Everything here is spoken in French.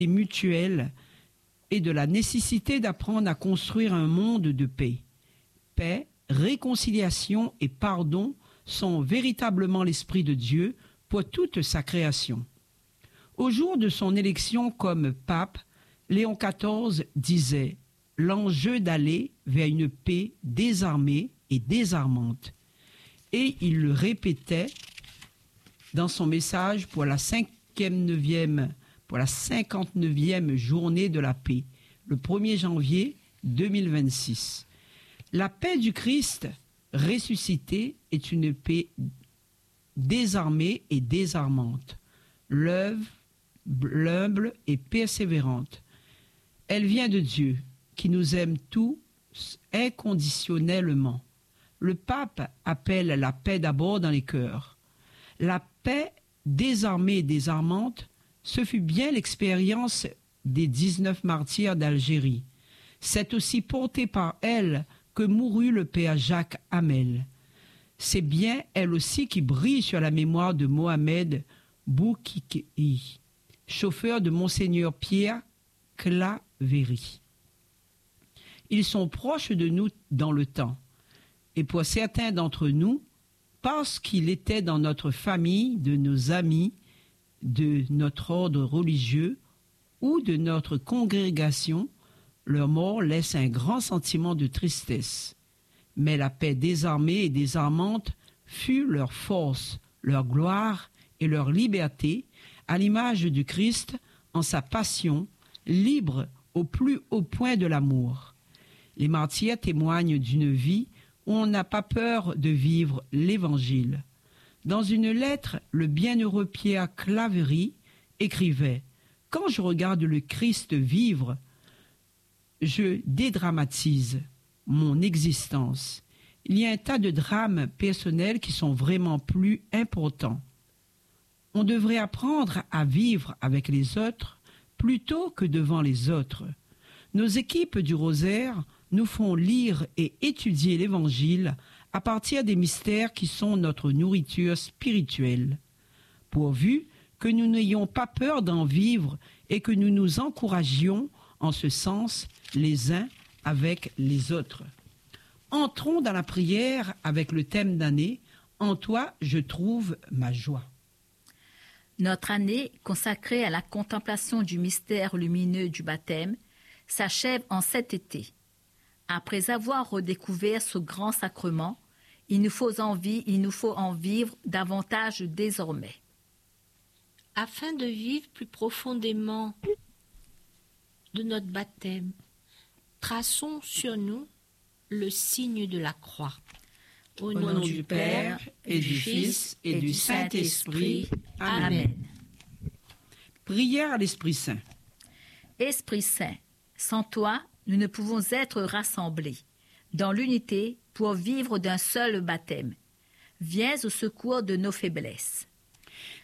mutuelle et de la nécessité d'apprendre à construire un monde de paix. Paix, réconciliation et pardon sont véritablement l'esprit de Dieu pour toute sa création. Au jour de son élection comme pape, Léon XIV disait « L'enjeu d'aller vers une paix désarmée et désarmante ». Et il le répétait dans son message pour la 59e journée de la paix, le 1er janvier 2026. La paix du Christ ressuscité est une paix désarmée et désarmante, humble et persévérante. Elle vient de Dieu, qui nous aime tous inconditionnellement. Le pape appelle la paix d'abord dans les cœurs. La paix désarmée et désarmante, ce fut bien l'expérience des 19 martyrs d'Algérie. C'est aussi porté par elle que mourut le père Jacques Hamel. C'est bien elle aussi qui brille sur la mémoire de Mohamed Boukiki, chauffeur de Monseigneur Pierre Claverie. Ils sont proches de nous dans le temps, et pour certains d'entre nous, parce qu'il était dans notre famille, de nos amis, de notre ordre religieux ou de notre congrégation, leur mort laisse un grand sentiment de tristesse. Mais la paix désarmée et désarmante fut leur force, leur gloire et leur liberté, à l'image du Christ en sa passion, libre au plus haut point de l'amour. Les martyrs témoignent d'une vie où on n'a pas peur de vivre l'Évangile. Dans une lettre, le bienheureux Pierre Claverie écrivait « Quand je regarde le Christ vivre, je dédramatise mon existence. Il y a un tas de drames personnels qui sont vraiment plus importants. On devrait apprendre à vivre avec les autres plutôt que devant les autres. Nos équipes du Rosaire nous font lire et étudier l'Évangile à partir des mystères qui sont notre nourriture spirituelle, pourvu que nous n'ayons pas peur d'en vivre et que nous nous encouragions en ce sens les uns avec les autres. Entrons dans la prière avec le thème d'année « En toi, je trouve ma joie ». Notre année, consacrée à la contemplation du mystère lumineux du baptême, s'achève en cet été. Après avoir redécouvert ce grand sacrement, il nous faut en vivre davantage désormais. Afin de vivre plus profondément de notre baptême, traçons sur nous le signe de la croix. Au nom du Père et du Fils et du Saint-Esprit. Amen. Prière à l'Esprit Saint. Esprit Saint, sans toi, nous ne pouvons être rassemblés dans l'unité pour vivre d'un seul baptême. Viens au secours de nos faiblesses.